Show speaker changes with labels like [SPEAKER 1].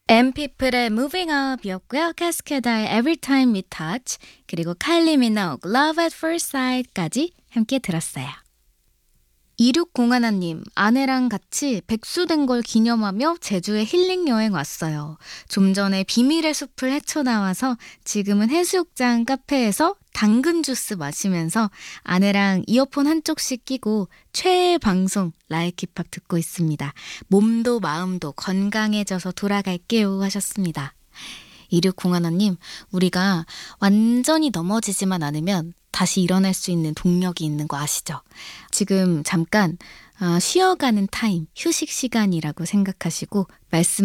[SPEAKER 1] 엠피플의 Moving Up이었고요. 캐스케다의 Every Time We Touch, 그리고 카일리 미노그 Love at First Sight까지 함께 들었어요. 2601님, 아내랑 같이 백수된 걸 기념하며 제주에 힐링 여행 왔어요. 좀 전에 비밀의 숲을 헤쳐나와서 지금은 해수욕장 카페에서 당근 주스 마시면서 아내랑 이어폰 한쪽씩 끼고 최애 방송 라이크 힙합 듣고 있습니다. 몸도 마음도 건강해져서 돌아갈게요 하셨습니다. 2601님, 우리가 완전히 넘어지지만 않으면 다시 일어날 수 있는 동력이 있는 거 아시죠? 지금 잠깐 쉬어가는 타임, 휴식 시간이라고 생각하시고 말씀